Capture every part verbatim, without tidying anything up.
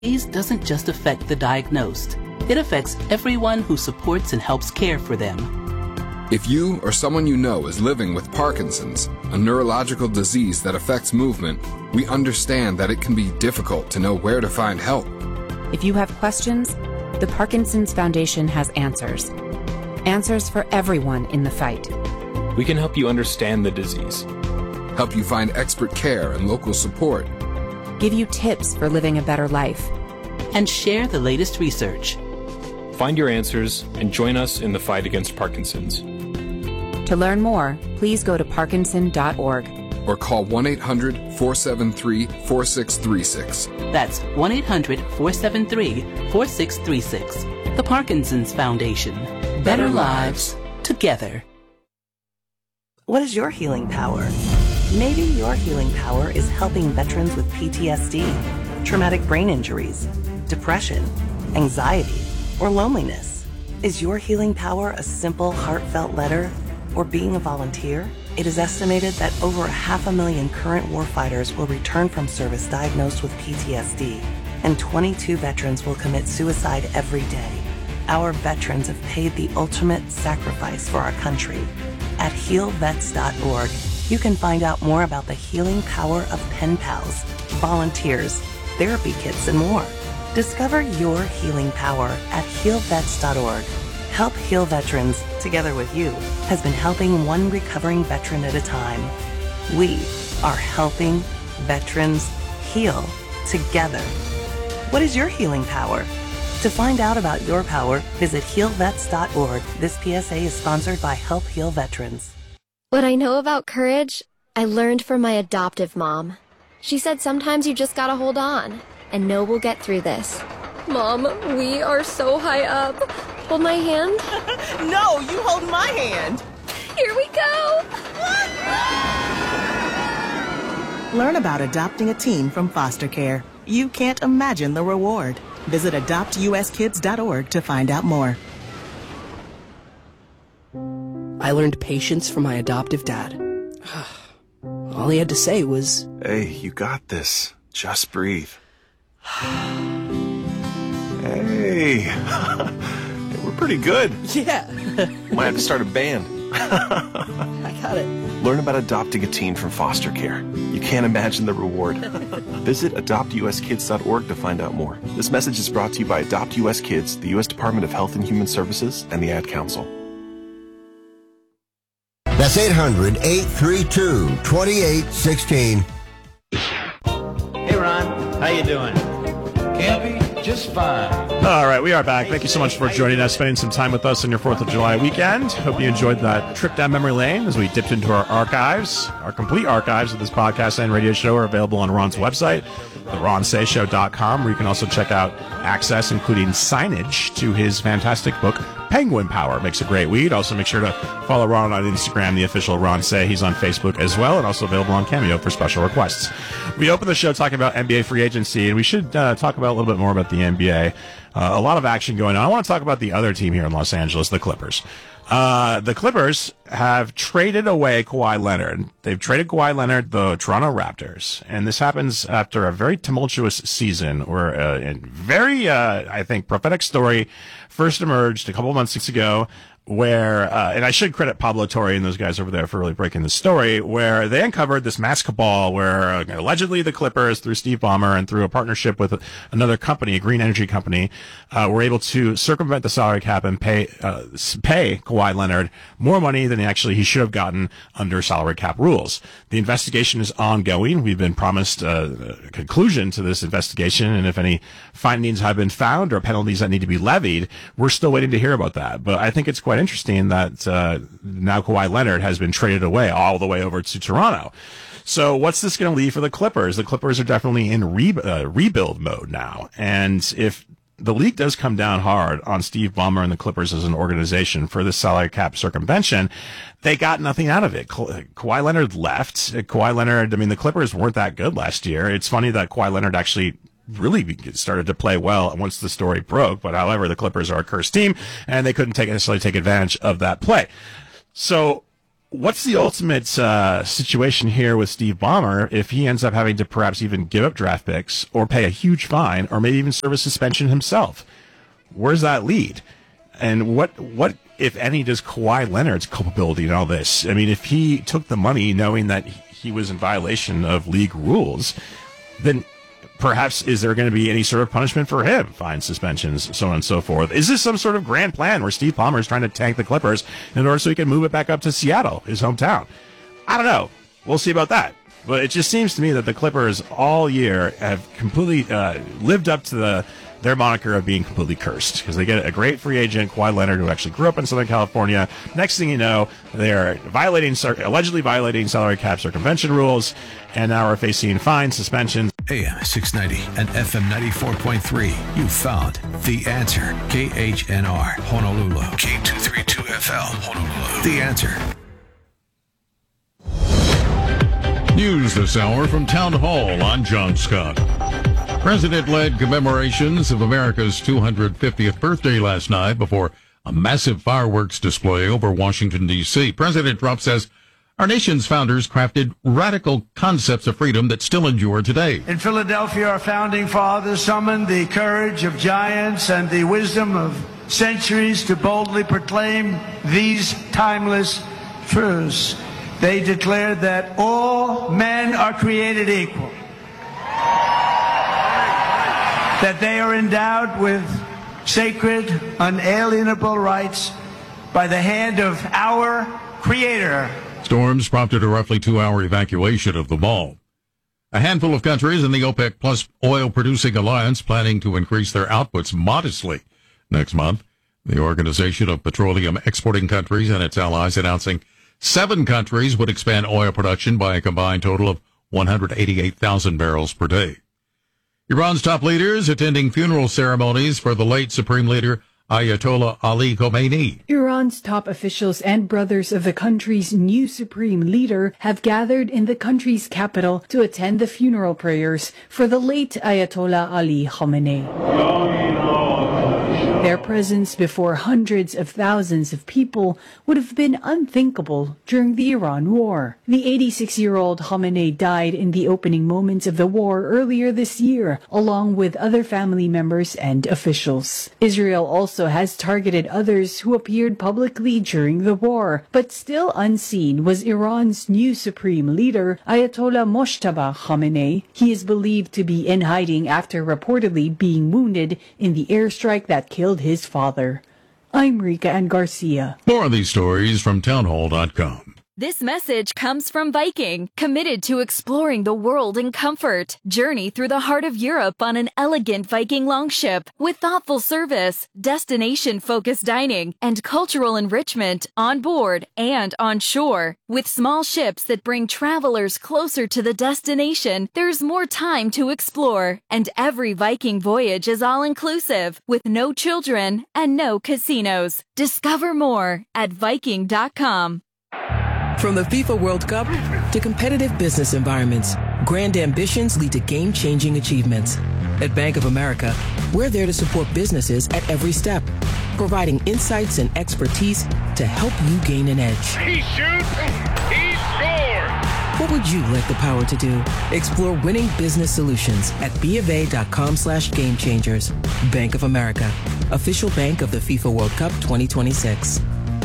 disease doesn't just affect the diagnosed. It affects everyone who supports and helps care for them. If you or someone you know is living with Parkinson's, a neurological disease that affects movement, we understand that it can be difficult to know where to find help. If you have questions, the Parkinson's Foundation has answers. Answers for everyone in the fight. We can help you understand the disease. Help you find expert care and local support. Give you tips for living a better life. And share the latest research. Find your answers and join us in the fight against Parkinson's. To learn more, please go to parkinson dot org. Or call one eight hundred, four seven three, four six three six. That's one eight hundred, four seven three, four six three six. The Parkinson's Foundation. Better, Better lives together. What is your healing power? Maybe your healing power is helping veterans with P T S D, traumatic brain injuries, depression, anxiety, or loneliness. Is your healing power a simple, heartfelt letter or being a volunteer? It is estimated that over a half a million current warfighters will return from service diagnosed with P T S D, and twenty-two veterans will commit suicide every day. Our veterans have paid the ultimate sacrifice for our country. At heal vets dot org, you can find out more about the healing power of pen pals, volunteers, therapy kits, and more. Discover your healing power at heal vets dot org. Help Heal Veterans, together with you, has been helping one recovering veteran at a time. We are helping veterans heal together. What is your healing power? To find out about your power, visit heal vets dot org. This P S A is sponsored by Help Heal Veterans. What I know about courage, I learned from my adoptive mom. She said sometimes you just gotta hold on and know we'll get through this. Mom, we are so high up. Hold my hand. No, you hold my hand. Here we go. Learn about adopting a teen from foster care. You can't imagine the reward. Visit adopt u s kids dot org to find out more. I learned patience from my adoptive dad. All he had to say was, "Hey, you got this. Just breathe." Hey, we're pretty good. Yeah. Might have to start a band. I got it. Learn about adopting a teen from foster care. You can't imagine the reward. Visit adopt u s kids dot org to find out more. This message is brought to you by Adopt U S Kids, the U S Department of Health and Human Services, and the Ad Council. That's eight hundred, eight three two, two eight one six. Hey, Ron. How you doing? Campy? Just fine. All right, we are back. Thank you so much for joining us, spending some time with us on your fourth of July weekend. Hope you enjoyed that trip down memory lane as we dipped into our archives. Our complete archives of this podcast and radio show are available on Ron's website, the ron say show dot com, where you can also check out access, including signage, to his fantastic book, Penguin Power. Makes a great read. Also, make sure to follow Ron on Instagram, the official Ron Say. He's on Facebook as well, and also available on Cameo for special requests. We opened the show talking about N B A free agency, and we should uh, talk about a little bit more about the N B A. Uh, a lot of action going on. I want to talk about the other team here in Los Angeles, the Clippers. Uh, the Clippers have traded away Kawhi Leonard. They've traded Kawhi Leonard, the Toronto Raptors, and this happens after a very tumultuous season where uh, a very, uh, I think, prophetic story first emerged a couple of months ago where, uh, and I should credit Pablo Torre and those guys over there for really breaking the story, where they uncovered this mass cabal where uh, allegedly the Clippers, through Steve Ballmer and through a partnership with another company, a green energy company, uh, were able to circumvent the salary cap and pay, uh, pay Kawhi Leonard more money than he actually he should have gotten under salary cap rules. The investigation is ongoing. We've been promised uh, a conclusion to this investigation, and if any findings have been found or penalties that need to be levied, we're still waiting to hear about that. But I think it's quite interesting that uh, now Kawhi Leonard has been traded away all the way over to Toronto. So what's this going to leave for the Clippers? The Clippers are definitely in re- uh, rebuild mode now. And if the league does come down hard on Steve Ballmer and the Clippers as an organization for this salary cap circumvention, they got nothing out of it. Ka- Kawhi Leonard left. Kawhi Leonard, I mean, the Clippers weren't that good last year. It's funny that Kawhi Leonard actually really started to play well once the story broke. But however, the Clippers are a cursed team, and they couldn't take necessarily take advantage of that play. So what's the ultimate uh, situation here with Steve Ballmer if he ends up having to perhaps even give up draft picks or pay a huge fine or maybe even serve a suspension himself? Where's that lead? And what, what if any, does Kawhi Leonard's culpability in all this? I mean, if he took the money knowing that he was in violation of league rules, then perhaps is there going to be any sort of punishment for him? Fines, suspensions, so on and so forth. Is this some sort of grand plan where Steve Ballmer is trying to tank the Clippers in order so he can move it back up to Seattle, his hometown? I don't know. We'll see about that. But it just seems to me that the Clippers all year have completely uh, lived up to the their moniker of being completely cursed, because they get a great free agent, Kawhi Leonard, who actually grew up in Southern California. Next thing you know, they're violating, allegedly violating salary cap circumvention rules, and now are facing fines, suspensions. A M six ninety and F M ninety-four point three. You found The Answer. K H N R, Honolulu. K two thirty-two F L, Honolulu. The Answer. News this hour from Town Hall. I'm John Scott. President-led commemorations of America's two hundred fiftieth birthday last night before a massive fireworks display over Washington, D C. President Trump says our nation's founders crafted radical concepts of freedom that still endure today. In Philadelphia, our founding fathers summoned the courage of giants and the wisdom of centuries to boldly proclaim these timeless truths. They declared that all men are created equal, that they are endowed with sacred, unalienable rights by the hand of our Creator. Storms prompted a roughly two-hour evacuation of the mall. A handful of countries in the OPEC Plus oil-producing alliance planning to increase their outputs modestly next month. The Organization of Petroleum Exporting Countries and its allies announcing seven countries would expand oil production by a combined total of one hundred eighty-eight thousand barrels per day. Iran's top leaders attending funeral ceremonies for the late Supreme Leader Ayatollah Ali Khamenei. Iran's top officials and brothers of the country's new supreme leader have gathered in the country's capital to attend the funeral prayers for the late Ayatollah Ali Khamenei. Their presence before hundreds of thousands of people would have been unthinkable during the Iran war. The eighty-six-year-old Khamenei died in the opening moments of the war earlier this year, along with other family members and officials. Israel also has targeted others who appeared publicly during the war, but still unseen was Iran's new supreme leader, Ayatollah Mojtaba Khamenei. He is believed to be in hiding after reportedly being wounded in the airstrike that killed his father. I'm Rika Ann Garcia. More of these stories from townhall dot com. This message comes from Viking, committed to exploring the world in comfort. Journey through the heart of Europe on an elegant Viking longship with thoughtful service, destination-focused dining, and cultural enrichment on board and on shore. With small ships that bring travelers closer to the destination, there's more time to explore. And every Viking voyage is all-inclusive, with no children and no casinos. Discover more at Viking dot com. From the FIFA World Cup to competitive business environments, grand ambitions lead to game-changing achievements. At Bank of America, we're there to support businesses at every step, providing insights and expertise to help you gain an edge. He shoots, he scores! What would you like the power to do? Explore winning business solutions at BofA.com slash game changers. Bank of America, official bank of the FIFA World Cup twenty twenty-six.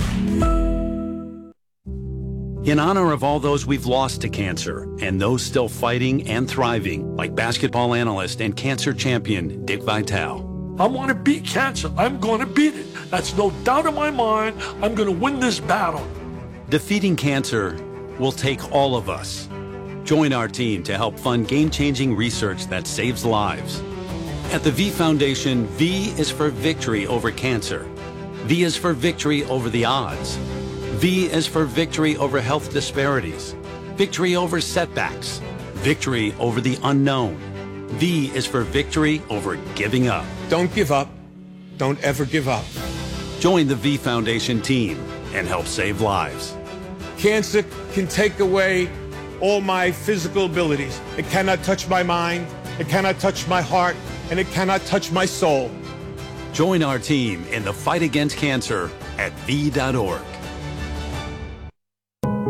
In honor of all those we've lost to cancer and those still fighting and thriving, like basketball analyst and cancer champion Dick Vitale. I want to beat cancer. I'm going to beat it. That's no doubt in my mind. I'm going to win this battle. Defeating cancer will take all of us. Join our team to help fund game-changing research that saves lives. At the V Foundation, V is for victory over cancer. V is for victory over the odds. V is for victory over health disparities, victory over setbacks, victory over the unknown. V is for victory over giving up. Don't give up. Don't ever give up. Join the V Foundation team and help save lives. Cancer can take away all my physical abilities. It cannot touch my mind, it cannot touch my heart, and it cannot touch my soul. Join our team in the fight against cancer at V dot org.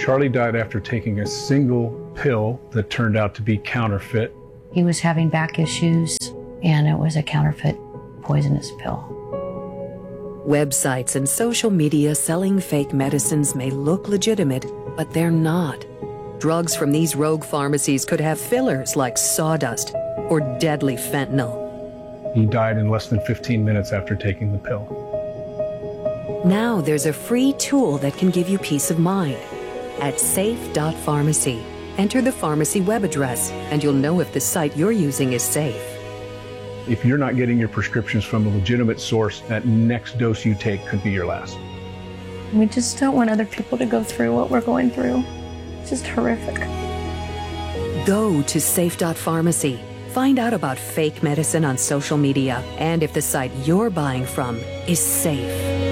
Charlie died after taking a single pill that turned out to be counterfeit. He was having back issues, and it was a counterfeit poisonous pill. Websites and social media selling fake medicines may look legitimate, but they're not. Drugs from these rogue pharmacies could have fillers like sawdust or deadly fentanyl. He died in less than fifteen minutes after taking the pill. Now there's a free tool that can give you peace of mind. At safe dot pharmacy, enter the pharmacy web address, and you'll know if the site you're using is safe. If you're not getting your prescriptions from a legitimate source, that next dose you take could be your last. We just don't want other people to go through what we're going through. It's just horrific. Go to safe dot pharmacy. Find out about fake medicine on social media and if the site you're buying from is safe.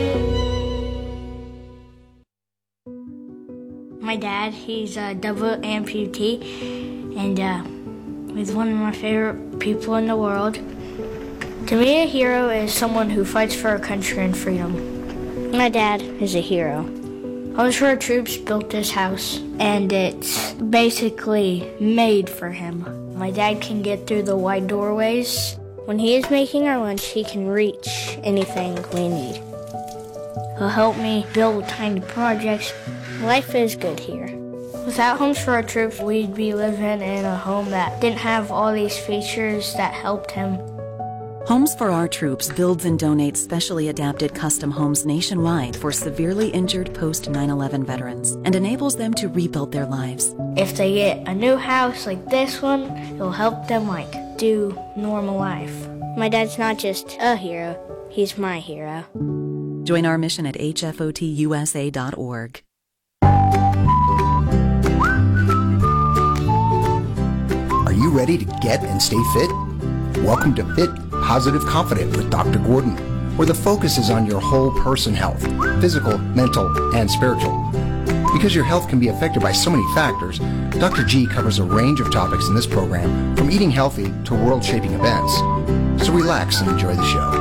My dad, he's a double amputee, and uh, he's one of my favorite people in the world. To me, a hero is someone who fights for our country and freedom. My dad is a hero. Homes for Our Troops built this house, and it's basically made for him. My dad can get through the wide doorways. When he is making our lunch, he can reach anything we need. He'll help me build tiny projects. Life is good here. Without Homes for Our Troops, we'd be living in a home that didn't have all these features that helped him. Homes for Our Troops builds and donates specially adapted custom homes nationwide for severely injured post nine eleven veterans and enables them to rebuild their lives. If they get a new house like this one, it'll help them like do normal life. My dad's not just a hero, he's my hero. Join our mission at H F O T U S A dot org. Are you ready to get and stay fit? Welcome to Fit, Positive, Confident with Doctor Gordon, where the focus is on your whole person health, physical, mental, and spiritual. Because your health can be affected by so many factors, Doctor G covers a range of topics in this program, from eating healthy to world-shaping events. So relax and enjoy the show.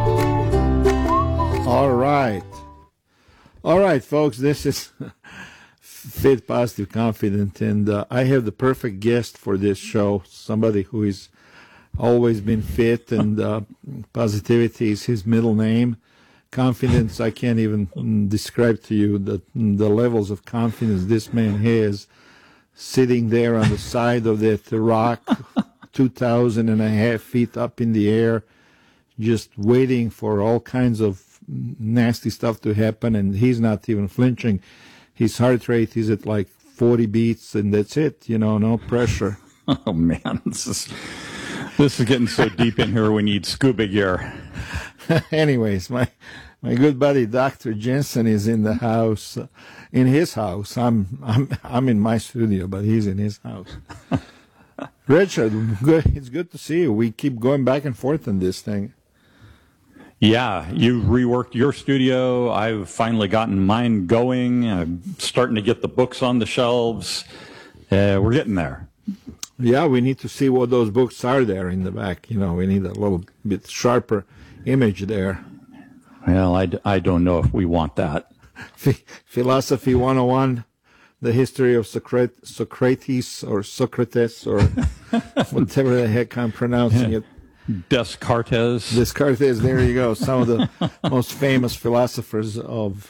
All right. All right, folks, this is Fit, Positive, Confident, and uh, I have the perfect guest for this show, somebody who is always been fit, and uh, positivity is his middle name. Confidence, I can't even describe to you the, the levels of confidence this man has, sitting there on the side of that rock, two thousand and a half feet up in the air, just waiting for all kinds of nasty stuff to happen, and he's not even flinching. His heart rate is at like forty beats, and that's it, you know, no pressure. Oh, man, this is... This is getting so deep in here we need scuba gear. Anyways, my my good buddy Doctor Jensen is in the house, uh, in his house. I'm I'm I'm in my studio, but he's in his house. Richard, good. It's good to see you. We keep going back and forth on this thing. Yeah, you've reworked your studio. I've finally gotten mine going. I'm starting to get the books on the shelves. Uh, we're getting there. Yeah, we need to see what those books are there in the back. You know, we need a little bit sharper image there. Well, I, I don't know if we want that. Philosophy one oh one, the history of Socrat- Socrates or Socrates or whatever the heck I'm pronouncing it. Descartes. Descartes, there you go. Some of the most famous philosophers of,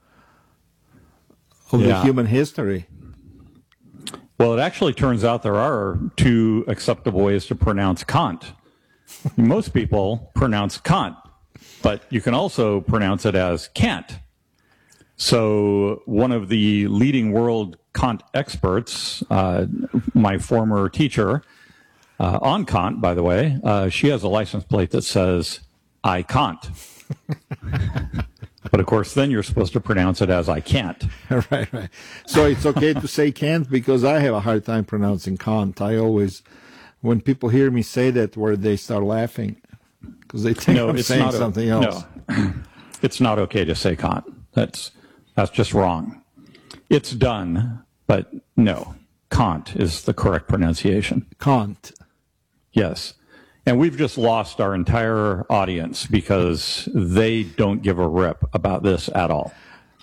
of yeah. the human history. Well, it actually turns out there are two acceptable ways to pronounce Kant. Most people pronounce Kant, but you can also pronounce it as Kant. So one of the leading world Kant experts, uh, my former teacher uh, on Kant, by the way, uh, she has a license plate that says, I Kant. But, of course, then you're supposed to pronounce it as I can't. Right, right. So it's okay to say can't, because I have a hard time pronouncing Kant. I always, when people hear me say that word, they start laughing because they think no, I'm it's saying not something o- else. No, it's not okay to say Kant. That's, that's just wrong. It's done, but no. Kant is the correct pronunciation. Kant. Yes. And we've just lost our entire audience because they don't give a rip about this at all.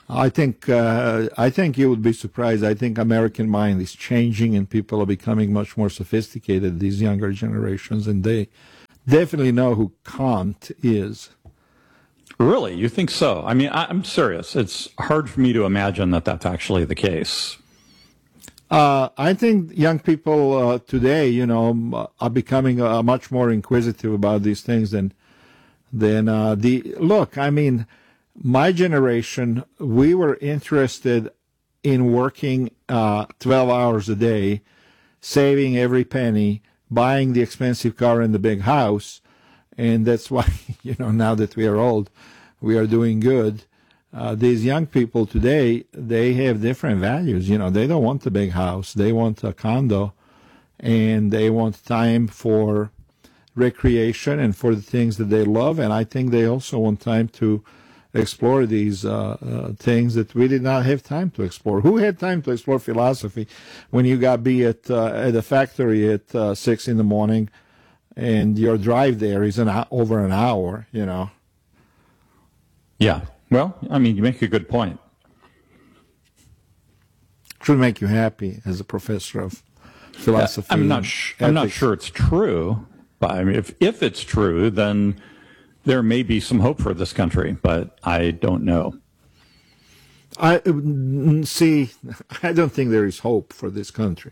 I think uh, I think you would be surprised. I think American mind is changing, and people are becoming much more sophisticated. These younger generations, and they definitely know who Kant is. Really, you think so? I mean, I, I'm serious. It's hard for me to imagine that that's actually the case. Uh, I think young people uh, today, you know, are becoming uh, much more inquisitive about these things than than uh, the look. I mean. My generation, we were interested in working uh, twelve hours a day, saving every penny, buying the expensive car and the big house, and that's why, you know, now that we are old, we are doing good. Uh, these young people today, they have different values. You know, they don't want the big house. They want a condo, and they want time for recreation and for the things that they love, and I think they also want time to explore these uh, uh, things that we did not have time to explore. Who had time to explore philosophy when you got be at uh, at a factory at uh, six in the morning, and your drive there is an over an hour? You know. Yeah. Well, I mean, you make a good point. Should make you happy as a professor of philosophy. I'm not. Sh- I'm not sure it's true, but I mean, if if it's true, then there may be some hope for this country, but I don't know. I see. I don't think there is hope for this country.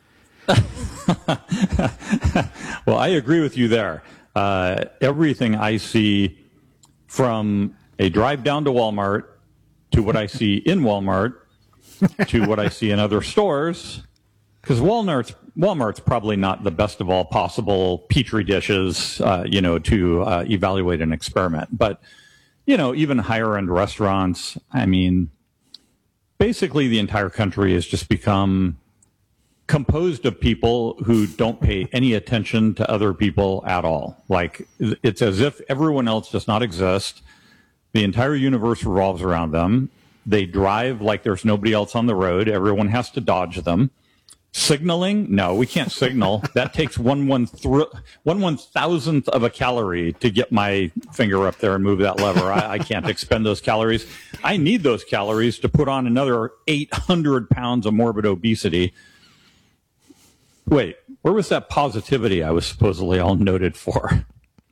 Well, I agree with you there. Uh, everything I see, from a drive down to Walmart to what I see in Walmart to what I see in other stores, because Walmart's Walmart's probably not the best of all possible petri dishes, uh, you know, to uh, evaluate an experiment. But, you know, even higher end restaurants, I mean, basically the entire country has just become composed of people who don't pay any attention to other people at all. Like, it's as if everyone else does not exist. The entire universe revolves around them. They drive like there's nobody else on the road. Everyone has to dodge them. Signaling? No, we can't signal. That takes one one th- one one thousandth of a calorie to get my finger up there and move that lever. I, I can't expend those calories. I need those calories to put on another eight hundred pounds of morbid obesity. Wait, where was that positivity I was supposedly all noted for?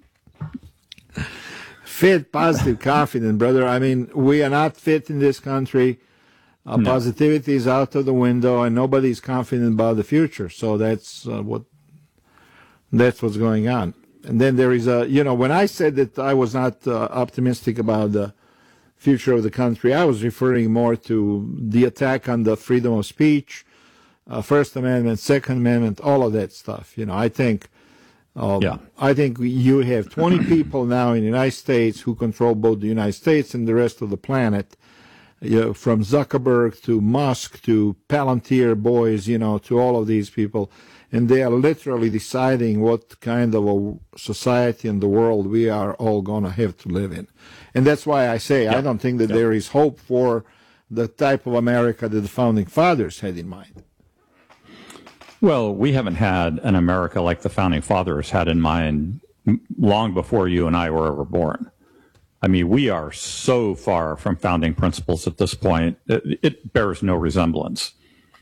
Fit, positive, confident, brother. I mean, we are not fit in this country. Uh, no. Positivity is out of the window, and nobody's confident about the future. So that's uh, what that's what's going on. And then there is a, you know, when I said that I was not uh, optimistic about the future of the country, I was referring more to the attack on the freedom of speech, uh, First Amendment, Second Amendment, all of that stuff. You know, I think, um, yeah. I think you have twenty people now in the United States who control both the United States and the rest of the planet. You know, from Zuckerberg to Musk to Palantir boys, you know, to all of these people. And they are literally deciding what kind of a society in the world we are all going to have to live in. And that's why I say yeah. I don't think that yeah. there is hope for the type of America that the Founding Fathers had in mind. Well, we haven't had an America like the Founding Fathers had in mind long before you and I were ever born. I mean, we are so far from founding principles at this point, it, it bears no resemblance.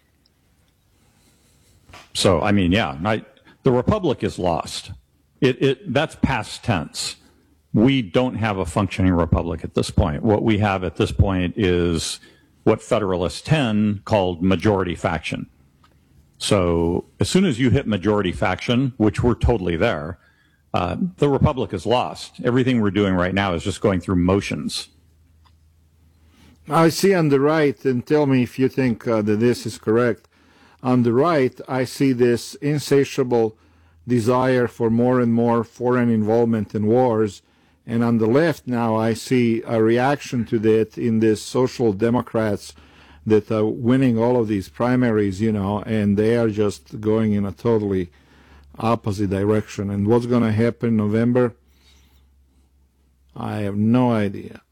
So, I mean, yeah, I, the Republic is lost. It, it, that's past tense. We don't have a functioning Republic at this point. What we have at this point is what Federalist ten called majority faction. So as soon as you hit majority faction, which we're totally there, Uh, the Republic is lost. Everything we're doing right now is just going through motions. I see on the right, and tell me if you think uh, that this is correct. On the right, I see this insatiable desire for more and more foreign involvement in wars. And on the left now, I see a reaction to that in these social democrats that are winning all of these primaries, you know, and they are just going in a totally opposite direction. And what's going to happen in November? I have no idea.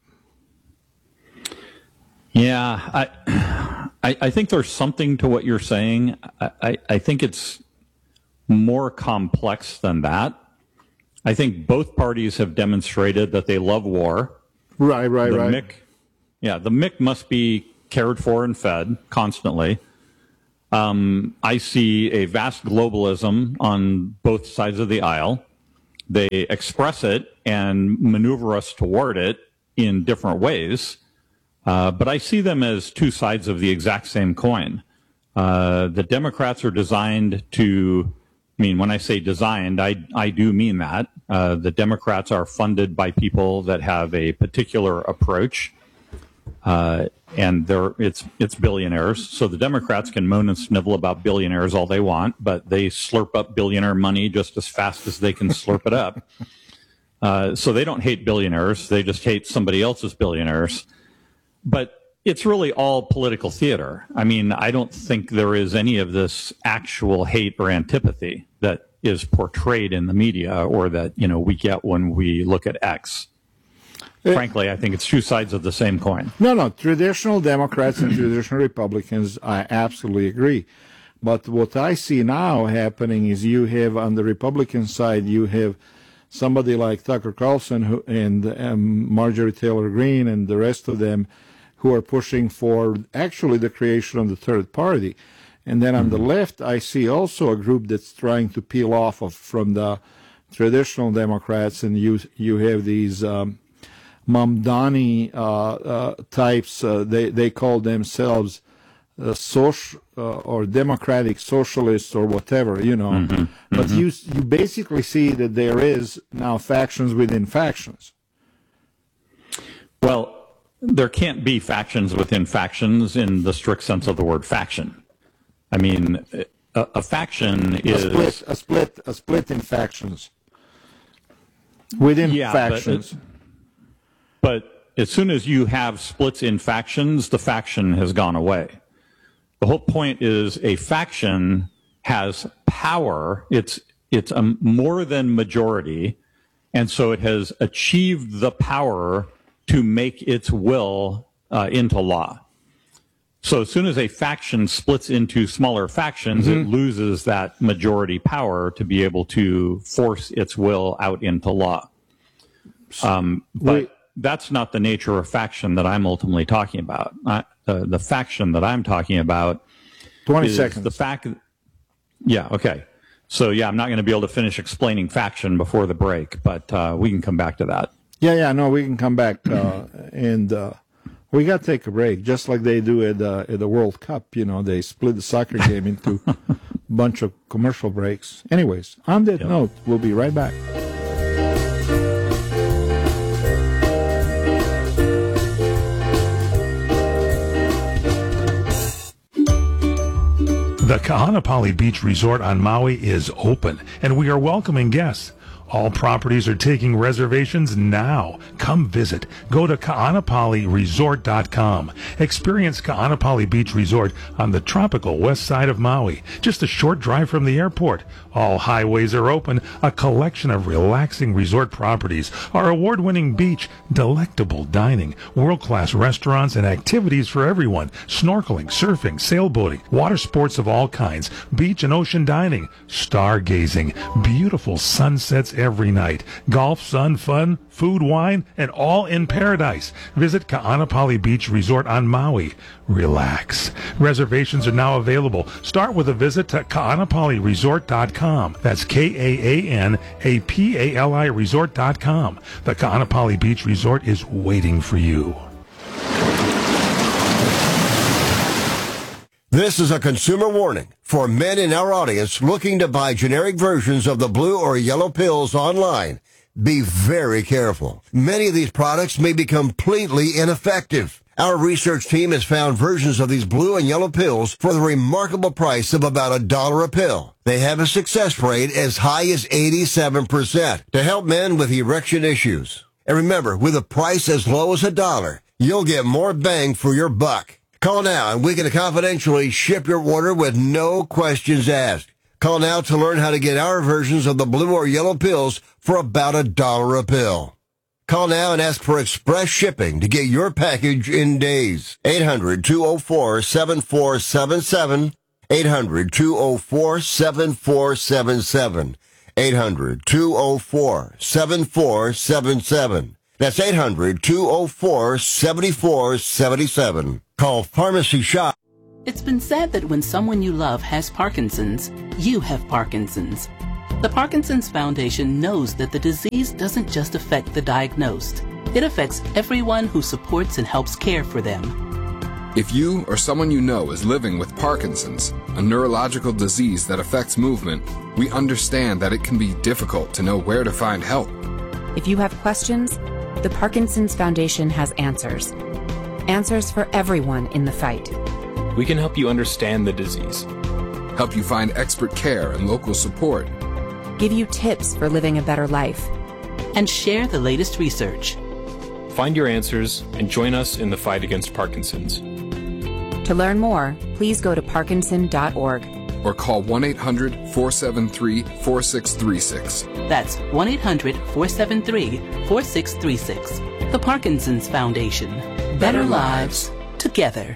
Yeah, I, I, I think there's something to what you're saying. I, I, I think it's more complex than that. I think both parties have demonstrated that they love war. Right, right, the right. Mick, Yeah, the M I C must be cared for and fed constantly. Um, I see a vast globalism on both sides of the aisle. They express it and maneuver us toward it in different ways. Uh, but I see them as two sides of the exact same coin. Uh, the Democrats are designed to, I mean, when I say designed, I, I do mean that. Uh, the Democrats are funded by people that have a particular approach. Uh, and they're, it's it's billionaires. So the Democrats can moan and snivel about billionaires all they want, but they slurp up billionaire money just as fast as they can slurp it up. Uh, so they don't hate billionaires. They just hate somebody else's billionaires. But it's really all political theater. I mean, I don't think there is any of this actual hate or antipathy that is portrayed in the media or that, you know, we get when we look at X. Frankly, I think it's two sides of the same coin. No, no. Traditional Democrats and traditional Republicans, I absolutely agree. But what I see now happening is you have on the Republican side, you have somebody like Tucker Carlson who, and um, Marjorie Taylor Greene and the rest of them who are pushing for actually the creation of the third party. And then on mm-hmm. the left, I see also a group that's trying to peel off of from the traditional Democrats, and you you have these um, Mamdani uh, uh, types. Uh, they they call themselves uh, social uh, or democratic socialists or whatever, you know. Mm-hmm. But mm-hmm. you you basically see that there is now factions within factions. Well, there can't be factions within factions in the strict sense of the word faction. I mean, a, a faction is a split, a split, a split in factions within yeah, factions. But, but as soon as you have splits in factions, the faction has gone away. The whole point is a faction has power. It's it's a more than majority, and so it has achieved the power to make its will uh, into law. So as soon as a faction splits into smaller factions, mm-hmm. it loses that majority power to be able to force its will out into law. Um, but Wait. that's not the nature of faction that I'm ultimately talking about. I, uh, the faction that I'm talking about twenty is seconds. The fact. Yeah. Okay. So yeah, I'm not going to be able to finish explaining faction before the break, but uh, we can come back to that. Yeah, yeah, no, we can come back, uh, and uh, we got to take a break, just like they do at, uh, at the World Cup. You know, they split the soccer game into a bunch of commercial breaks. Anyways, on that yep. note, we'll be right back. The Kahanapali Beach Resort on Maui is open, and we are welcoming guests. All properties are taking reservations now. Come visit. Go to kaanapali resort dot com. Experience Kaanapali Beach Resort on the tropical west side of Maui, just a short drive from the airport. All highways are open, a collection of relaxing resort properties, our award-winning beach, delectable dining, world-class restaurants, and activities for everyone. Snorkeling, surfing, sailboating, water sports of all kinds, beach and ocean dining, stargazing, beautiful sunsets every night, golf, sun, fun, food, wine, and all in paradise. Visit Kaanapali Beach Resort on Maui. Relax. Reservations are now available. Start with a visit to kaanapali resort dot com. That's K A A N A P A L I resort dot com. The Kaanapali Beach Resort is waiting for you. This is a consumer warning for men in our audience looking to buy generic versions of the blue or yellow pills online. Be very careful. Many of these products may be completely ineffective. Our research team has found versions of these blue and yellow pills for the remarkable price of about a dollar a pill. They have a success rate as high as eighty-seven percent to help men with erection issues. And remember, with a price as low as a dollar, you'll get more bang for your buck. Call now and we can confidentially ship your order with no questions asked. Call now to learn how to get our versions of the blue or yellow pills for about a dollar a pill. Call now and ask for express shipping to get your package in days. eight hundred, two oh four, seven four seven seven. eight hundred, two oh four, seven four seven seven. eight hundred, two oh four, seven four seven seven. That's eight hundred, two oh four, seven four seven seven. Call Pharmacy Shop. It's been said that when someone you love has Parkinson's, you have Parkinson's. The Parkinson's Foundation knows that the disease doesn't just affect the diagnosed. It affects everyone who supports and helps care for them. If you or someone you know is living with Parkinson's, a neurological disease that affects movement, we understand that it can be difficult to know where to find help. If you have questions, the Parkinson's Foundation has answers. Answers for everyone in the fight. We can help you understand the disease, help you find expert care and local support, give you tips for living a better life, and share the latest research. Find your answers and join us in the fight against Parkinson's. To learn more, please go to parkinson dot org. Or call one eight hundred, four seven three, four six three six. That's one eight hundred, four seven three, four six three six. The Parkinson's Foundation. Better lives together.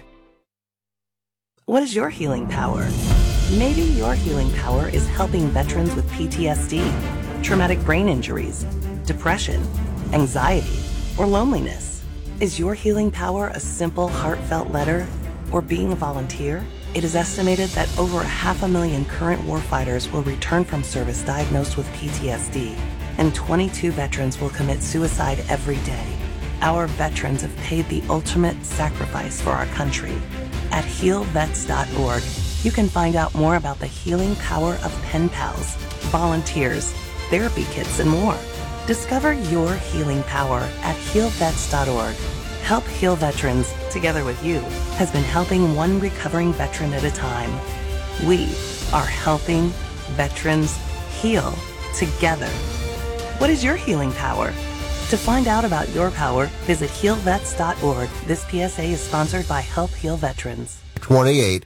What is your healing power? Maybe your healing power is helping veterans with P T S D, traumatic brain injuries, depression, anxiety, or loneliness. Is your healing power a simple, heartfelt letter or being a volunteer? It is estimated that over a half a million current warfighters will return from service diagnosed with P T S D, and twenty-two veterans will commit suicide every day. Our veterans have paid the ultimate sacrifice for our country. At heal vets dot org, you can find out more about the healing power of pen pals, volunteers, therapy kits, and more. Discover your healing power at heal vets dot org. Help Heal Veterans, together with you, has been helping one recovering veteran at a time. We are helping veterans heal together. What is your healing power? To find out about your power, visit heal vets dot org. This P S A is sponsored by Help Heal Veterans. twenty-eight.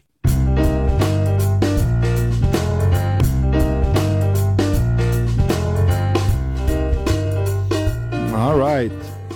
All right.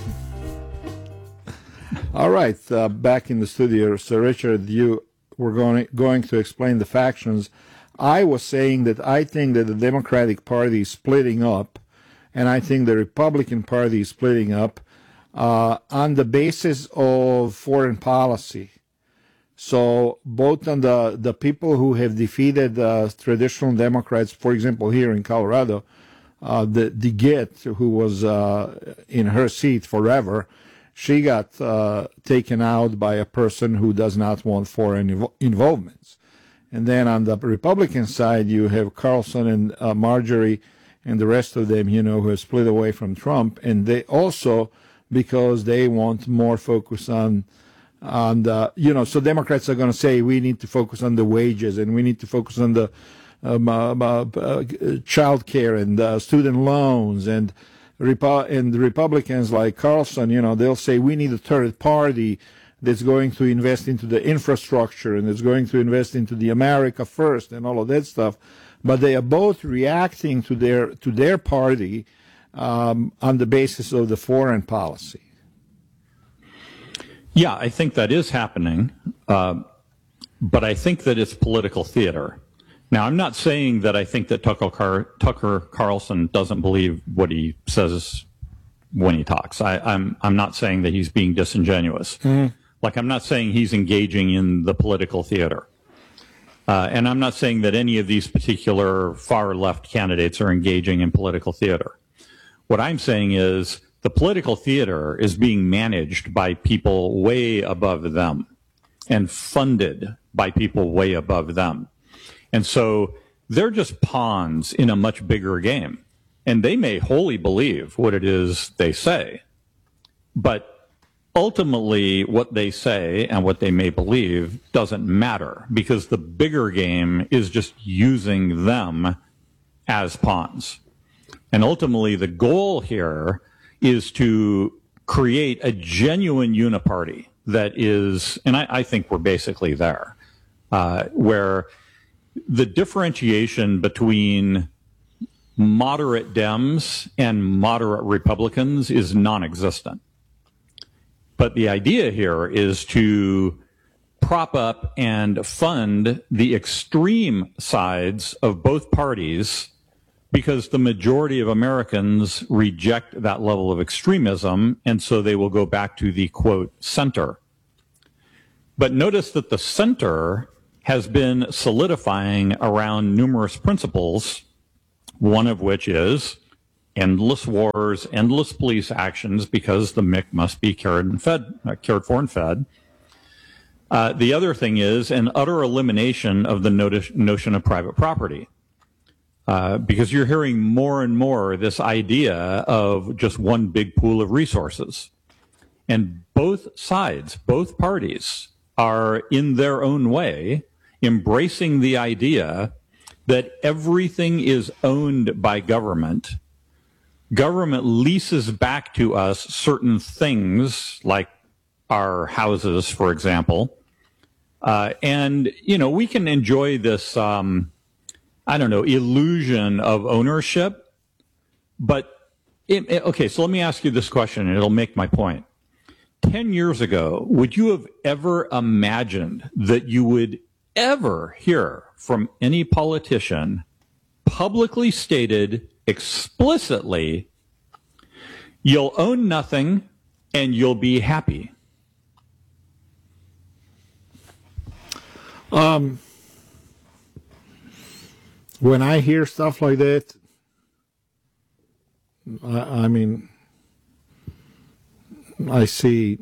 All right, uh, back in the studio. So, Richard, you were going, going to explain the factions. I was saying that I think that the Democratic Party is splitting up, and I think the Republican Party is splitting up uh, on the basis of foreign policy. So both on the, the people who have defeated uh, traditional Democrats, for example, here in Colorado, uh, the DeGette, who was uh, in her seat forever, she got uh, taken out by a person who does not want foreign invo- involvements. And then on the Republican side, you have Carlson and uh, Marjorie and the rest of them, you know, who have split away from Trump. And they also, because they want more focus on, on the, you know, so Democrats are going to say we need to focus on the wages and we need to focus on the um, uh, uh, child care and uh, student loans and Repo- and the Republicans like Carlson, you know, they'll say we need a third party that's going to invest into the infrastructure and that's going to invest into the America First and all of that stuff. But they are both reacting to their to their party um, on the basis of the foreign policy. Yeah, I think that is happening, uh, but I think that it's political theater. Now, I'm not saying that I think that Tucker, Car- Tucker Carlson doesn't believe what he says when he talks. I, I'm I'm not saying that he's being disingenuous. Mm. Like, I'm not saying he's engaging in the political theater. Uh, and I'm not saying that any of these particular far-left candidates are engaging in political theater. What I'm saying is the political theater is being managed by people way above them and funded by people way above them. And so they're just pawns in a much bigger game. And they may wholly believe what it is they say. But ultimately, what they say and what they may believe doesn't matter because the bigger game is just using them as pawns. And ultimately, the goal here is to create a genuine uniparty that is, and I, I think we're basically there, uh, where the differentiation between moderate Dems and moderate Republicans is non-existent. But the idea here is to prop up and fund the extreme sides of both parties because the majority of Americans reject that level of extremism, and so they will go back to the, quote, center. But notice that the center has been solidifying around numerous principles, one of which is endless wars, endless police actions, because the M I C must be cared, and fed, uh, cared for and fed. Uh, the other thing is an utter elimination of the notice, notion of private property. Uh, because you're hearing more and more this idea of just one big pool of resources. And both sides, both parties, are in their own way embracing the idea that everything is owned by government. Government leases back to us certain things, like our houses, for example. Uh, and, you know, we can enjoy this, um, I don't know, illusion of ownership. But, it, it, okay, so let me ask you this question, and it'll make my point. Ten years ago, would you have ever imagined that you would ever hear from any politician publicly stated explicitly, you'll own nothing and you'll be happy? Um, when I hear stuff like that, I, I mean, I see.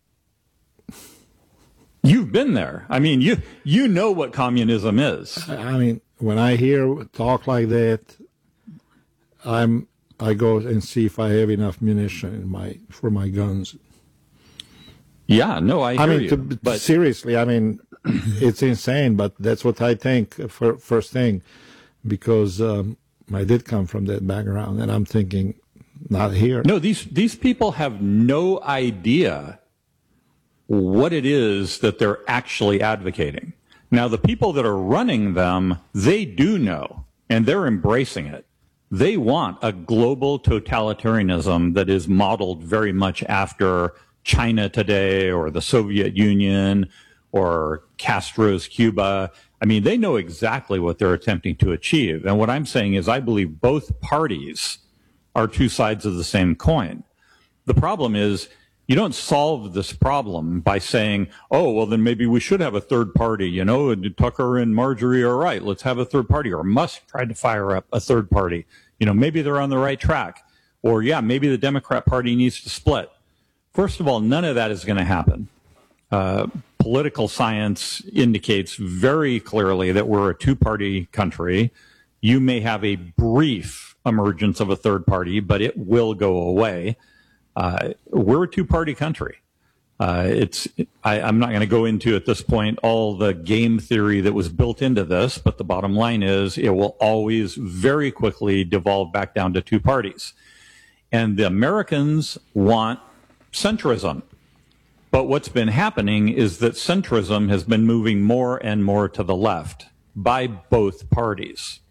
You've been there. I mean, you you know what communism is. I mean, when I hear talk like that, I'm I go and see if I have enough munition in my for my guns. Yeah, no, I hear I mean, you. To, but seriously, I mean, it's insane, but that's what I think for first thing, because um, I did come from that background, and I'm thinking, not here. No, these these people have no idea what it is that they're actually advocating. Now, the people that are running them, they do know, and they're embracing it. They want a global totalitarianism that is modeled very much after China today or the Soviet Union or Castro's Cuba. I mean, they know exactly what they're attempting to achieve. And what I'm saying is I believe both parties are two sides of the same coin. The problem is you don't solve this problem by saying, oh, well, then maybe we should have a third party. You know, Tucker and Marjorie are right. Let's have a third party. Or Musk tried to fire up a third party. You know, maybe they're on the right track. Or, yeah, maybe the Democrat Party needs to split. First of all, none of that is going to happen. Uh, political science indicates very clearly that we're a two-party country. You may have a brief emergence of a third party, but it will go away. Uh, we're a two-party country. Uh, it's I, I'm not going to go into at this point all the game theory that was built into this, but the bottom line is it will always very quickly devolve back down to two parties. And the Americans want centrism. But what's been happening is that centrism has been moving more and more to the left by both parties.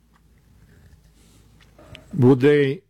Would they...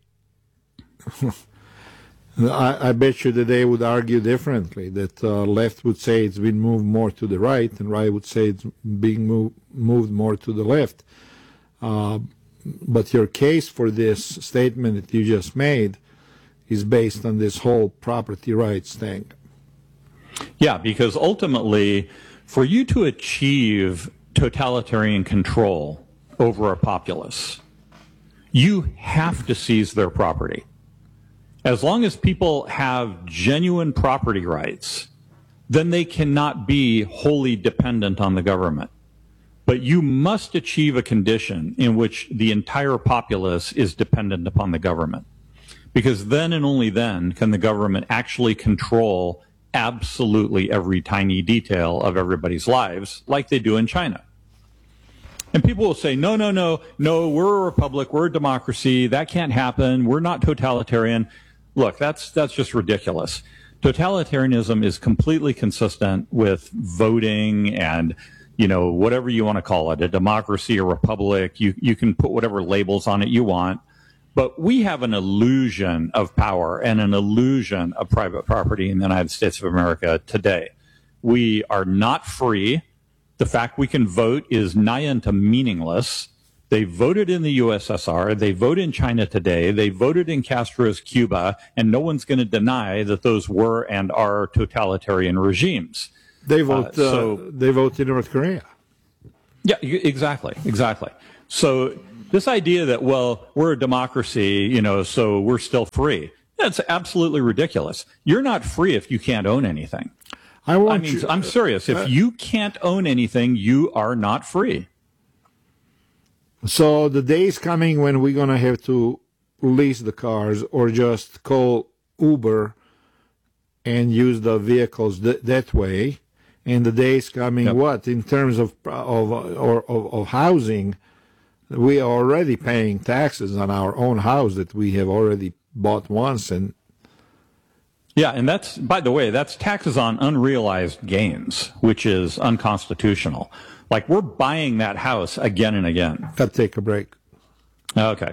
I, I bet you that they would argue differently, that uh, left would say it's been moved more to the right, and right would say it's being move, moved more to the left. Uh, but your case for this statement that you just made is based on this whole property rights thing. Yeah, because ultimately, for you to achieve totalitarian control over a populace, you have to seize their property. As long as people have genuine property rights, then they cannot be wholly dependent on the government. But you must achieve a condition in which the entire populace is dependent upon the government. Because then and only then can the government actually control absolutely every tiny detail of everybody's lives, like they do in China. And people will say, no, no, no, no, we're a republic, we're a democracy, that can't happen, we're not totalitarian. Look, that's that's just ridiculous. Totalitarianism is completely consistent with voting and, you know, whatever you want to call it, a democracy, a republic. You, you can put whatever labels on it you want. But we have an illusion of power and an illusion of private property in the United States of America today. We are not free. The fact we can vote is nigh unto meaningless. They voted in the U S S R. They vote in China today. They voted in Castro's Cuba, and no one's going to deny that those were and are totalitarian regimes. They vote. Uh, so, uh, they vote in North Korea. Yeah, exactly, exactly. So this idea that, well, we're a democracy, you know, so we're still free. That's absolutely ridiculous. You're not free if you can't own anything. I, want I mean, you, I'm serious. If uh, you can't own anything, you are not free. So the day is coming when we're going to have to lease the cars or just call Uber and use the vehicles th- that way. And the day is coming, yep. what, in terms of, of, or, of, of housing, we are already paying taxes on our own house that we have already bought once. And yeah, and that's, by the way, that's taxes on unrealized gains, which is unconstitutional. Like, we're buying that house again and again. Got to take a break. Okay.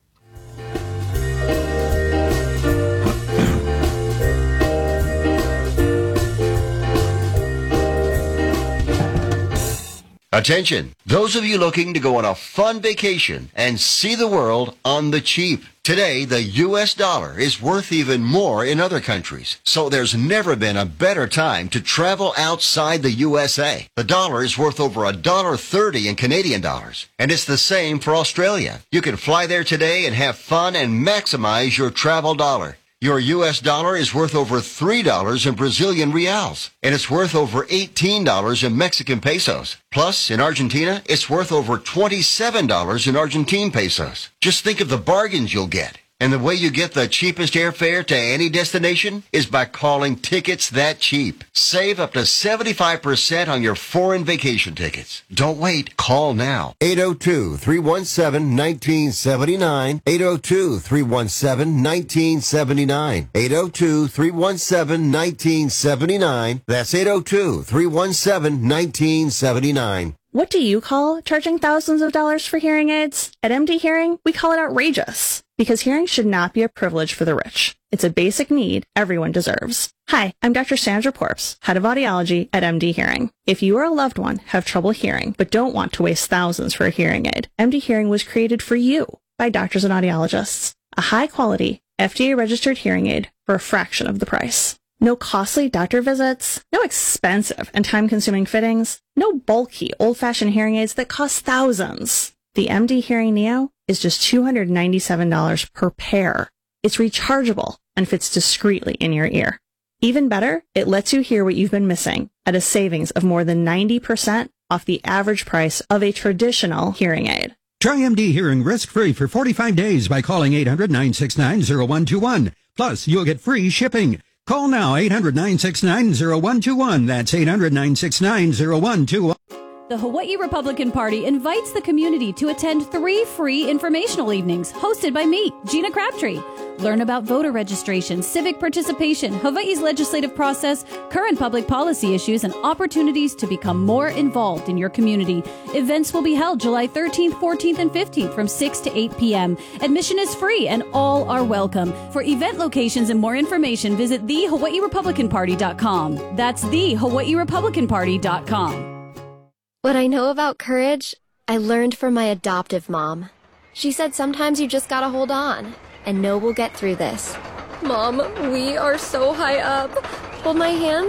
Attention, those of you looking to go on a fun vacation and see the world on the cheap. Today, the U S dollar is worth even more in other countries, so there's never been a better time to travel outside the U S A. The dollar is worth over a dollar thirty in Canadian dollars, and it's the same for Australia. You can fly there today and have fun and maximize your travel dollar. Your U S dollar is worth over three dollars in Brazilian reals, and it's worth over eighteen dollars in Mexican pesos. Plus, in Argentina, it's worth over twenty-seven dollars in Argentine pesos. Just think of the bargains you'll get. And the way you get the cheapest airfare to any destination is by calling Tickets That Cheap. Save up to seventy-five percent on your foreign vacation tickets. Don't wait. Call now. eight oh two, three one seven, one nine seven nine. eight oh two, three one seven, one nine seven nine. eight oh two, three one seven, one nine seven nine. That's eight oh two, three one seven, one nine seven nine. What do you call charging thousands of dollars for hearing aids? At M D Hearing, we call it outrageous, because hearing should not be a privilege for the rich. It's a basic need everyone deserves. Hi, I'm Doctor Sandra Porps, Head of Audiology at M D Hearing. If you or a loved one have trouble hearing but don't want to waste thousands for a hearing aid, M D Hearing was created for you by doctors and audiologists. A high-quality, F D A-registered hearing aid for a fraction of the price. No costly doctor visits, no expensive and time-consuming fittings, no bulky, old-fashioned hearing aids that cost thousands. The M D Hearing Neo is just two hundred ninety-seven dollars per pair. It's rechargeable and fits discreetly in your ear. Even better, it lets you hear what you've been missing at a savings of more than ninety percent off the average price of a traditional hearing aid. Try M D Hearing risk-free for forty-five days by calling eight hundred, nine six nine, zero one two one. Plus, you'll get free shipping. Call now, eight hundred, nine six nine, zero one two one. That's eight hundred, nine six nine, zero one two one. The Hawaii Republican Party invites the community to attend three free informational evenings hosted by me, Gina Crabtree. Learn about voter registration, civic participation, Hawaii's legislative process, current public policy issues, and opportunities to become more involved in your community. Events will be held July thirteenth, fourteenth, and fifteenth from six to eight p.m. Admission is free and all are welcome. For event locations and more information, visit the hawaii republican party dot com. That's the hawaii republican party dot com. What I know about courage, I learned from my adoptive mom. She said sometimes you just gotta hold on and know we'll get through this. Mom, we are so high up. Hold my hand.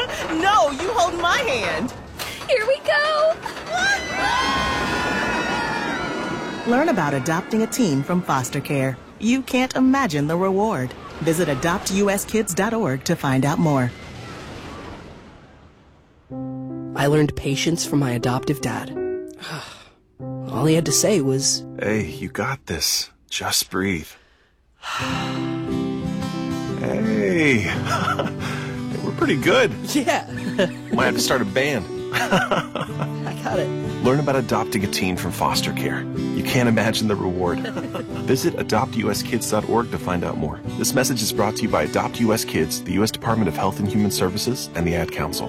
No, you hold my hand. Here we go. Learn about adopting a teen from foster care. You can't imagine the reward. Visit adopt u s kids dot org to find out more. I learned patience from my adoptive dad. All he had to say was, "Hey, you got this. Just breathe." Hey, we're pretty good. Yeah. Might have to start a band. I got it. Learn about adopting a teen from foster care. You can't imagine the reward. Visit adopt u s kids dot org to find out more. This message is brought to you by Adopt U S Kids, the U S Department of Health and Human Services, and the Ad Council.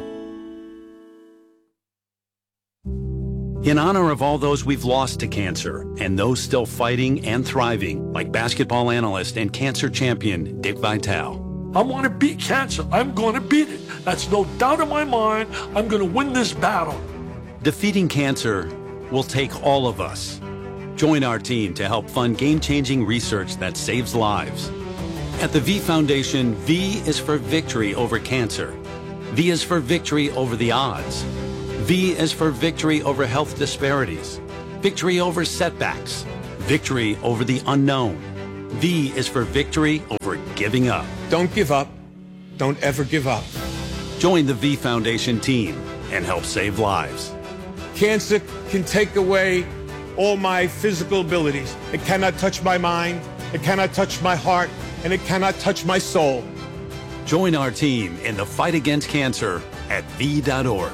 In honor of all those we've lost to cancer and those still fighting and thriving, like basketball analyst and cancer champion Dick Vitale. I want to beat cancer. I'm going to beat it. That's no doubt in my mind. I'm going to win this battle. Defeating cancer will take all of us. Join our team to help fund game-changing research that saves lives. At the V Foundation, V is for victory over cancer. V is for victory over the odds. V is for victory over health disparities, victory over setbacks, victory over the unknown. V is for victory over giving up. Don't give up. Don't ever give up. Join the V Foundation team and help save lives. Cancer can take away all my physical abilities. It cannot touch my mind, it cannot touch my heart, and it cannot touch my soul. Join our team in the fight against cancer at V dot org.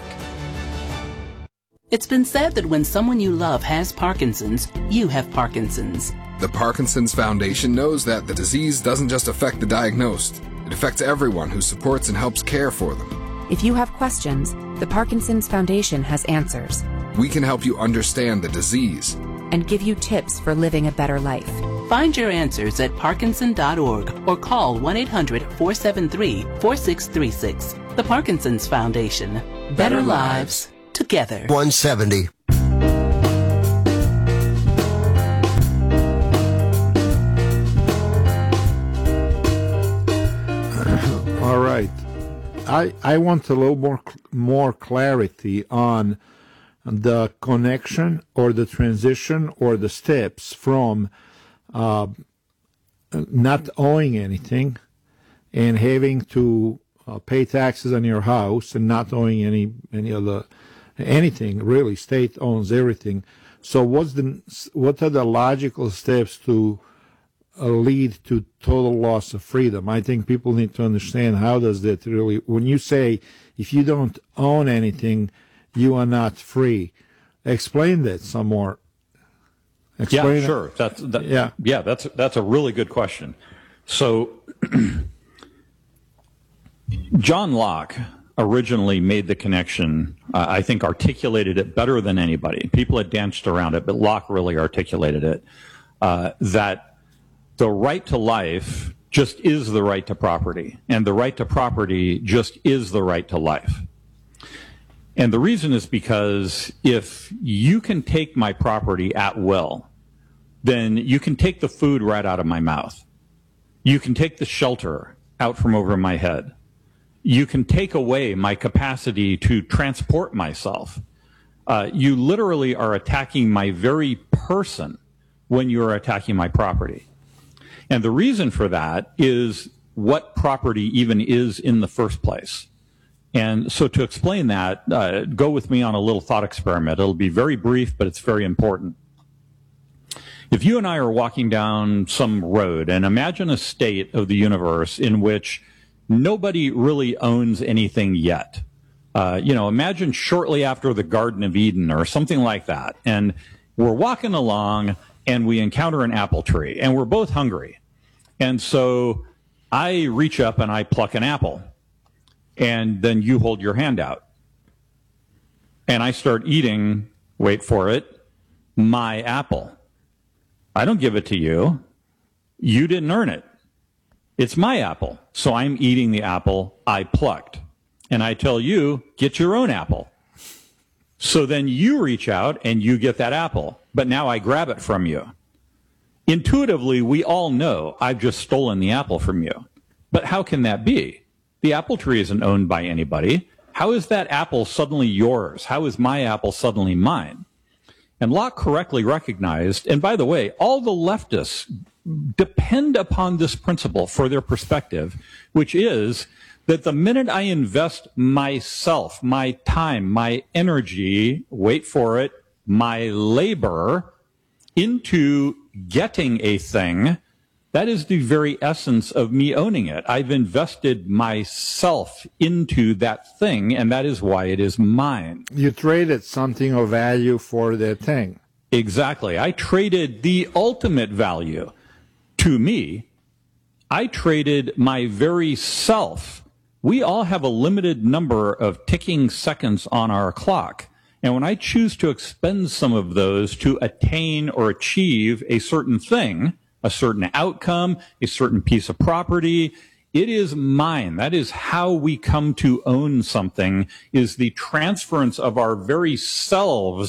It's been said that when someone you love has Parkinson's, you have Parkinson's. The Parkinson's Foundation knows that the disease doesn't just affect the diagnosed. It affects everyone who supports and helps care for them. If you have questions, the Parkinson's Foundation has answers. We can help you understand the disease and give you tips for living a better life. Find your answers at Parkinson dot org or call one eight hundred, four seven three, four six three six. The Parkinson's Foundation. Better, better lives together. one seventy. All right. I I want a little more more clarity on the connection or the transition or the steps from uh, not owing anything and having to uh, pay taxes on your house and not owing any any other anything really. State owns everything. So what's the what are the logical steps to uh, lead to total loss of freedom? I think people need to understand how does that really. When you say if you don't own anything, you are not free. Explain that some more. Explain yeah, sure. It. That's that, yeah, yeah. That's that's a really good question. So, John Locke originally made the connection. Uh, I think articulated it better than anybody. People had danced around it, but Locke really articulated it. Uh, that the right to life just is the right to property, and the right to property just is the right to life. And the reason is because if you can take my property at will, then you can take the food right out of my mouth. You can take the shelter out from over my head. You can take away my capacity to transport myself. Uh, you literally are attacking my very person when you are attacking my property. And the reason for that is what property even is in the first place. And so to explain that, uh, go with me on a little thought experiment. It'll be very brief, but it's very important. If you and I are walking down some road, and imagine a state of the universe in which nobody really owns anything yet. Uh, you know, imagine shortly after the Garden of Eden or something like that. And we're walking along and we encounter an apple tree and we're both hungry. And so I reach up and I pluck an apple. And then you hold your hand out. And I start eating, wait for it, my apple. I don't give it to you. You didn't earn it. It's my apple. So I'm eating the apple I plucked. And I tell you, get your own apple. So then you reach out and you get that apple. But now I grab it from you. Intuitively, we all know I've just stolen the apple from you. But how can that be? The apple tree isn't owned by anybody. How is that apple suddenly yours? How is my apple suddenly mine? And Locke correctly recognized, and by the way, all the leftists depend upon this principle for their perspective, which is that the minute I invest myself, my time, my energy, wait for it, my labor into getting a thing, that is the very essence of me owning it. I've invested myself into that thing, and that is why it is mine. You traded something of value for that thing. Exactly. I traded the ultimate value to me. I traded my very self. We all have a limited number of ticking seconds on our clock. And when I choose to expend some of those to attain or achieve a certain thing, a certain outcome, a certain piece of property, it is mine. That is how we come to own something, is the transference of our very selves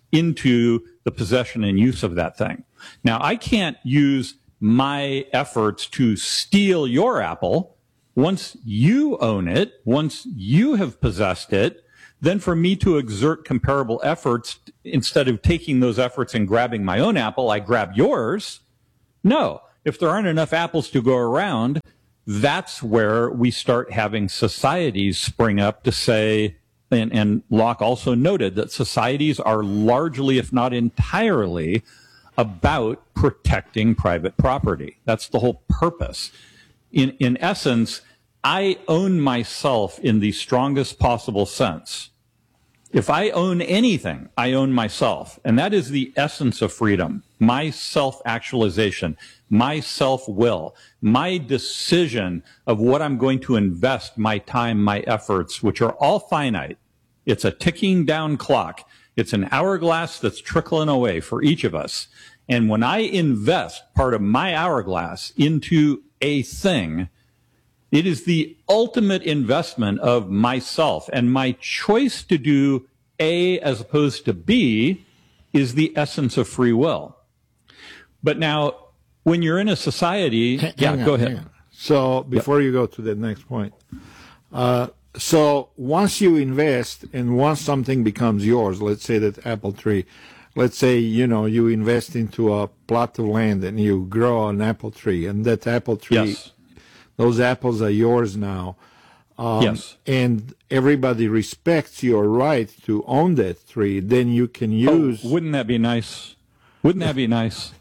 into the possession and use of that thing. Now, I can't use my efforts to steal your apple. Once you own it, once you have possessed it, then for me to exert comparable efforts, instead of taking those efforts and grabbing my own apple, I grab yours. No, if there aren't enough apples to go around, that's where we start having societies spring up to say, and, and Locke also noted that societies are largely, if not entirely, about protecting private property. That's the whole purpose. In, in essence, I own myself in the strongest possible sense. If I own anything, I own myself. And that is the essence of freedom. My self-actualization, my self-will, my decision of what I'm going to invest my time, my efforts, which are all finite. It's a ticking down clock. It's an hourglass that's trickling away for each of us. And when I invest part of my hourglass into a thing, it is the ultimate investment of myself, and my choice to do A as opposed to B is the essence of free will. But now, when you're in a society, hang yeah, on, go ahead. So before yep. you go to the next point, uh, so once you invest and once something becomes yours, let's say that apple tree, let's say, you know, you invest into a plot of land and you grow an apple tree, and that apple tree, yes. those apples are yours now. Um, yes. And everybody respects your right to own that tree. Then you can use. Oh, wouldn't that be nice? Wouldn't that be nice?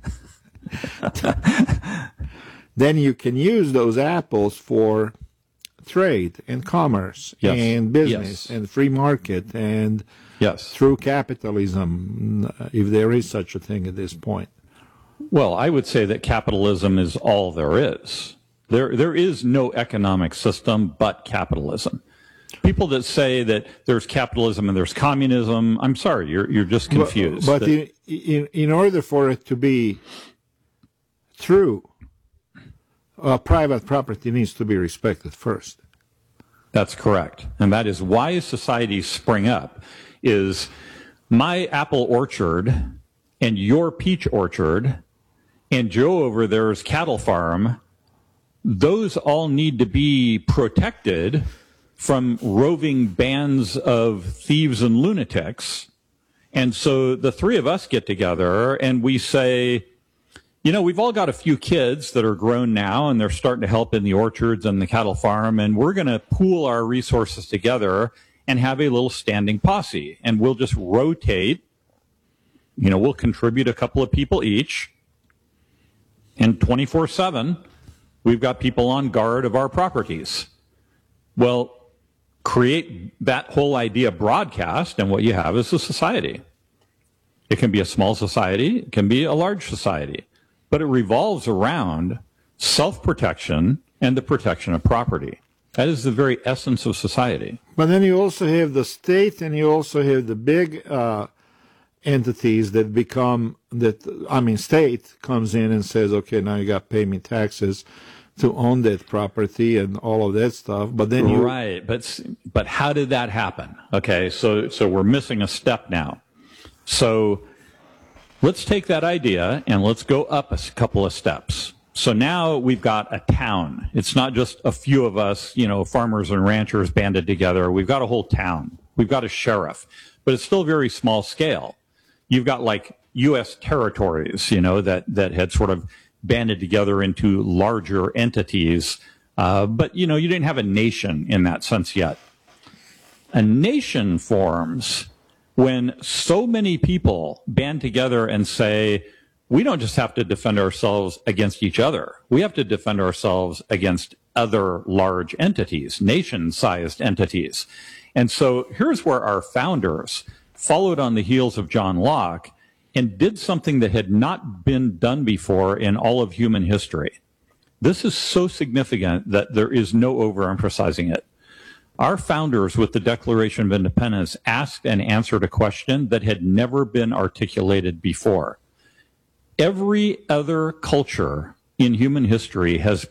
Then you can use those apples for trade and commerce yes. and business yes. and free market and yes. through capitalism, if there is such a thing at this point. Well, I would say that capitalism is all there is. There, there is no economic system but capitalism. People that say that there's capitalism and there's communism, I'm sorry, you're you're just confused. But, but in, in in order for it to be true, uh, private property needs to be respected first. That's correct, and that is why societies spring up. Is my apple orchard and your peach orchard and Joe over there's cattle farm. Those all need to be protected from roving bands of thieves and lunatics. And so the three of us get together and we say, you know, we've all got a few kids that are grown now and they're starting to help in the orchards and the cattle farm, and we're going to pool our resources together and have a little standing posse. And we'll just rotate, you know, we'll contribute a couple of people each, and twenty-four seven, we've got people on guard of our properties. Well, create that whole idea broadcast, and what you have is a society. It can be a small society, it can be a large society, but it revolves around self-protection and the protection of property. That is the very essence of society. But then you also have the state, and you also have the big uh, entities that become, that I mean, state comes in and says, okay, now you got to pay me taxes to own that property and all of that stuff. But then you right, but but how did that happen? Okay, so so we're missing a step now. So let's take that idea and let's go up a couple of steps. So now we've got a town. It's not just a few of us, you know, farmers and ranchers banded together. We've got a whole town. We've got a sheriff, but it's still very small scale. You've got like U S territories, you know, that that had sort of banded together into larger entities. Uh, but, you know, you didn't have a nation in that sense yet. A nation forms when so many people band together and say, we don't just have to defend ourselves against each other. We have to defend ourselves against other large entities, nation-sized entities. And so here's where our founders followed on the heels of John Locke and did something that had not been done before in all of human history. This is so significant that there is no overemphasizing it. Our founders, with the Declaration of Independence, asked and answered a question that had never been articulated before. Every other culture in human history has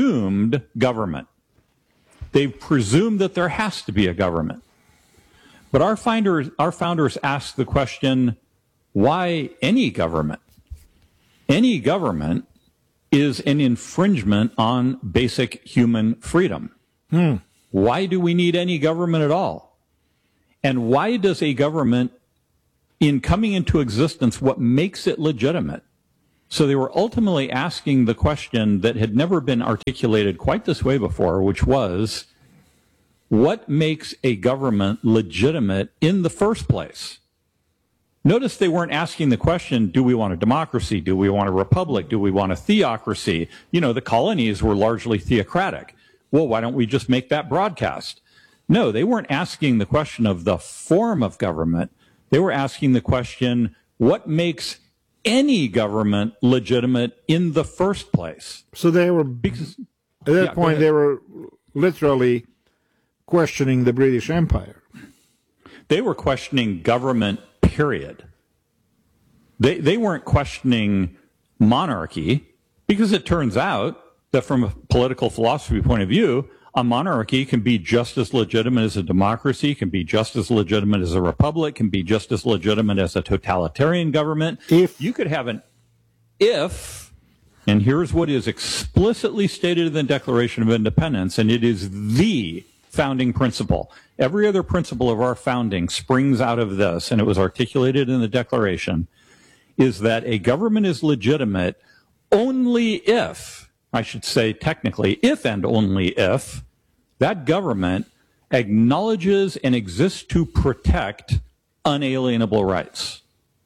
presumed government. They've presumed that there has to be a government. But our founders, our founders asked the question, why any government? Any government is an infringement on basic human freedom. Hmm. Why do we need any government at all? And why does a government, in coming into existence, what makes it legitimate? So they were ultimately asking the question that had never been articulated quite this way before, which was, what makes a government legitimate in the first place? Notice they weren't asking the question, do we want a democracy? Do we want a republic? Do we want a theocracy? You know, the colonies were largely theocratic. Well, why don't we just make that broadcast? No, they weren't asking the question of the form of government. They were asking the question, what makes any government legitimate in the first place? So they were, because, at that yeah, point, they were literally questioning the British Empire. They were questioning government, period. They, they weren't questioning monarchy, because it turns out that from a political philosophy point of view, a monarchy can be just as legitimate as a democracy, can be just as legitimate as a republic, can be just as legitimate as a totalitarian government. If you could have an if, and here's what is explicitly stated in the Declaration of Independence, and it is the founding principle. Every other principle of our founding springs out of this, and it was articulated in the Declaration, is that a government is legitimate only if, I should say technically, if and only if, that government acknowledges and exists to protect unalienable rights.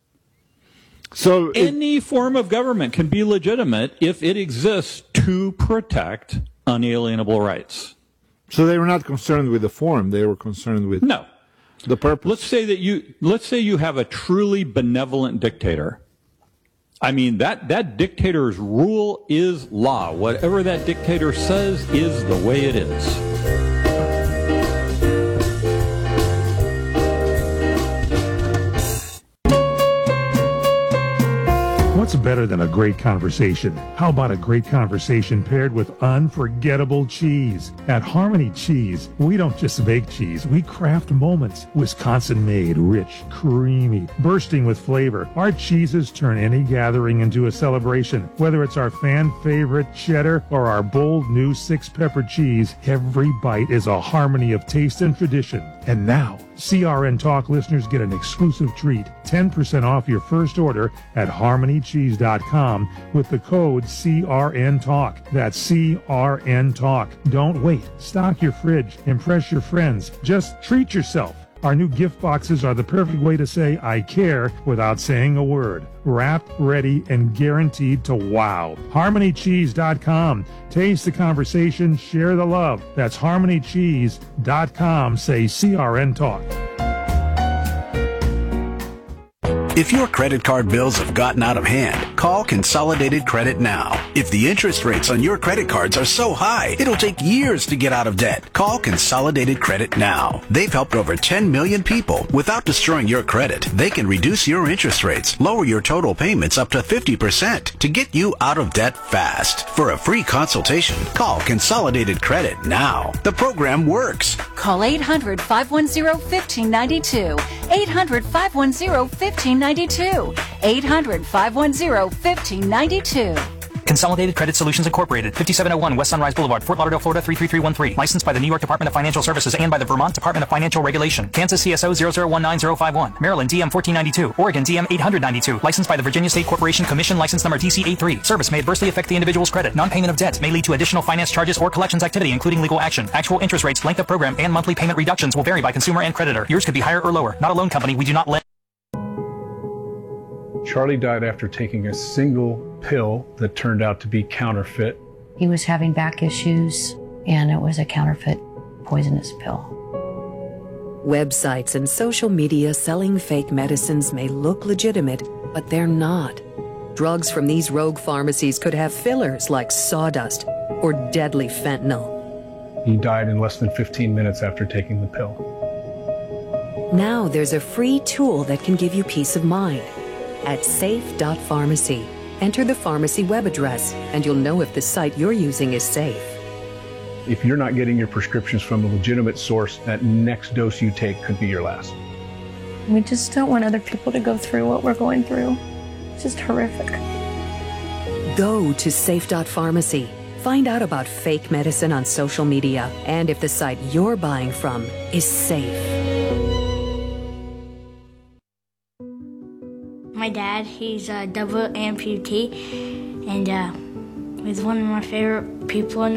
So any form of government can be legitimate if it exists to protect unalienable rights. So they were not concerned with the form; they were concerned with no the purpose. Let's say that you let's say you have a truly benevolent dictator. I mean, that, that dictator's rule is law. Whatever that dictator says is the way it is. What's better than a great conversation? How about a great conversation paired with unforgettable cheese? At Harmony Cheese, we don't just make cheese, we craft moments. Wisconsin-made, rich, creamy, bursting with flavor. Our cheeses turn any gathering into a celebration. Whether it's our fan-favorite cheddar or our bold new six-pepper cheese, every bite is a harmony of taste and tradition. And now, C R N Talk listeners get an exclusive treat, ten percent off your first order at harmony cheese dot com with the code C R N Talk. That's C R N Talk. Don't wait. Stock your fridge. Impress your friends. Just treat yourself. Our new gift boxes are the perfect way to say I care without saying a word. Wrapped, ready, and guaranteed to wow. harmony cheese dot com. Taste the conversation, share the love. That's harmony cheese dot com. Say C R N Talk. If your credit card bills have gotten out of hand, call Consolidated Credit now. If the interest rates on your credit cards are so high, it'll take years to get out of debt. Call Consolidated Credit now. They've helped over ten million people without destroying your credit. They can reduce your interest rates, lower your total payments up to fifty percent to get you out of debt fast. For a free consultation, call Consolidated Credit now. The program works. Call eight hundred, five one zero, one five nine two. eight hundred, five one zero, one five nine two. eight hundred, five one zero, one five nine two. Consolidated Credit Solutions Incorporated, fifty-seven oh one West Sunrise Boulevard, Fort Lauderdale, Florida three three three one three. Licensed by the New York Department of Financial Services and by the Vermont Department of Financial Regulation. Kansas C S O zero zero one nine zero five one. Maryland D M fourteen ninety-two. Oregon D M eight hundred ninety-two. Licensed by the Virginia State Corporation Commission. License number T C eighty-three. Service may adversely affect the individual's credit. Non-payment of debt may lead to additional finance charges or collections activity, including legal action. Actual interest rates, length of program, and monthly payment reductions will vary by consumer and creditor. Yours could be higher or lower. Not a loan company. We do not lend. Charlie died after taking a single pill that turned out to be counterfeit. He was having back issues, and it was a counterfeit poisonous pill. Websites and social media selling fake medicines may look legitimate, but they're not. Drugs from these rogue pharmacies could have fillers like sawdust or deadly fentanyl. He died in less than fifteen minutes after taking the pill. Now there's a free tool that can give you peace of mind. At safe dot pharmacy, enter the pharmacy web address and you'll know if the site you're using is safe. If you're not getting your prescriptions from a legitimate source, that next dose you take could be your last. We just don't want other people to go through what we're going through. It's just horrific. Go to safe dot pharmacy. Find out about fake medicine on social media and if the site you're buying from is safe. My dad, he's a double amputee, and uh, he's one of my favorite people in